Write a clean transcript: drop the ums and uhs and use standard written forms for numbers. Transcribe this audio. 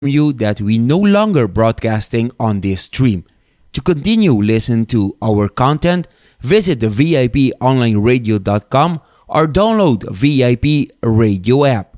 you that we no longer broadcasting on this stream. To continue listen to our content, visit the VIPonlineradio.com or download VIP Radio app.